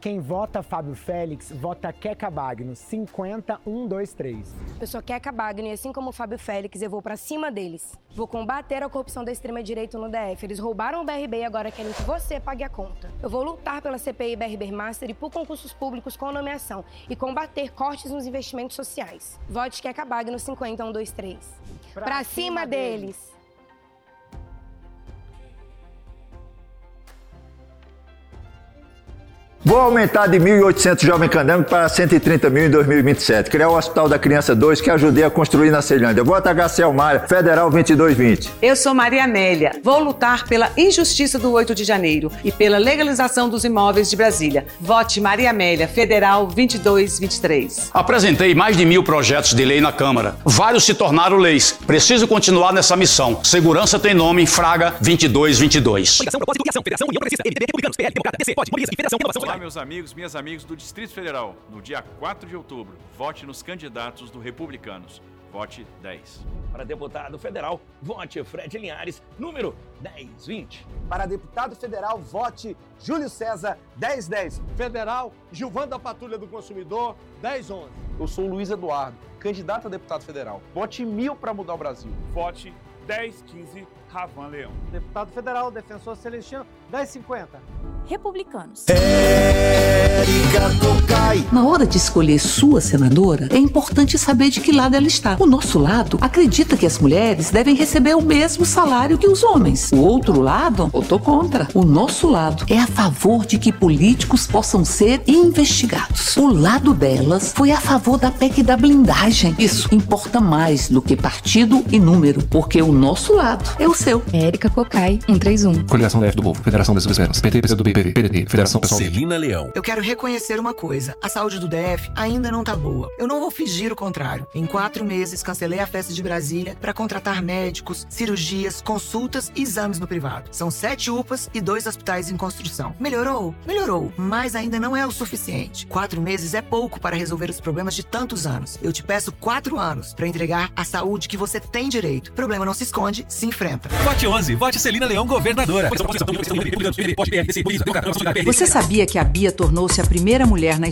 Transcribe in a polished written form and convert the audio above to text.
Quem vota Fábio Félix, vota Queca Bagno, 50123. Eu sou Queca Bagno e assim como o Fábio Félix, eu vou pra cima deles. Vou combater a corrupção da extrema-direita no DF. Eles roubaram o BRB e agora querem que você pague a conta. Eu vou lutar pela CPI BRB Master e por concursos públicos com nomeação e combater cortes nos investimentos sociais. Vote Queca Bagno, 50123. Pra cima deles! Vou aumentar de 1.800 Jovem Candango para 130 mil em 2027. Criar o Hospital da Criança 2 que ajudei a construir na Ceilândia. Vota HC Almar, Federal 2220. Eu sou Maria Amélia. Vou lutar pela injustiça do 8 de janeiro e pela legalização dos imóveis de Brasília. Vote Maria Amélia, Federal 2223. Apresentei mais de 1.000 projetos de lei na Câmara. Vários se tornaram leis. Preciso continuar nessa missão. Segurança tem nome, Fraga 2222. Olá, meus amigos, minhas amigas do Distrito Federal. No dia 4 de outubro, vote nos candidatos do Republicanos. Vote 10. Para deputado federal, vote Fred Linhares, número 1020. Para deputado federal, vote Júlio César, 1010. Federal, Gilvan da Patrulha do Consumidor, 1011. Eu sou Luiz Eduardo, candidato a deputado federal. Vote 1000 para mudar o Brasil. Vote 1015, Ravan Leão. Deputado federal, defensor Celestino, 1050. Republicanos. Érica Cocai. Na hora de escolher sua senadora, é importante saber de que lado ela está. O nosso lado acredita que as mulheres devem receber o mesmo salário que os homens. O outro lado, eu tô contra. O nosso lado é a favor de que políticos possam ser investigados. O lado delas foi a favor da PEC da blindagem. Isso importa mais do que partido e número, porque o nosso lado é o seu. Érica Cocai, 131. Coligação DF do Povo, Federação das Esperanças, PT, PCdoB, PDT, Federação Pessoal. Celina Leão. Eu quero reconhecer uma coisa. A saúde do DF ainda não tá boa. Eu não vou fingir o contrário. Em 4 meses, cancelei a festa de Brasília para contratar médicos, cirurgias, consultas e exames no privado. São 7 UPAs e 2 hospitais em construção. Melhorou? Melhorou. Mas ainda não é o suficiente. 4 meses é pouco para resolver os problemas de tantos anos. Eu te peço 4 anos para entregar a saúde que você tem direito. O problema não se esconde, se enfrenta. Vote 11. Vote Celina Leão, governadora. Você sabia que a Bia tornou-se a primeira mulher na